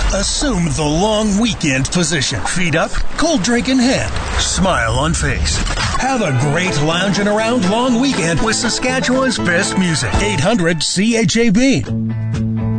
Assume the long weekend position. Feet up, cold drink in hand, smile on face. Have a great lounging around long weekend with Saskatchewan's best music. 800 CHAB.